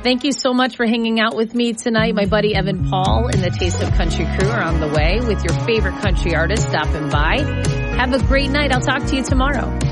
Thank you so much for hanging out with me tonight. My buddy Evan Paul and the Taste of Country crew are on the way with your favorite country artist stopping by. Have a great night. I'll talk to you tomorrow.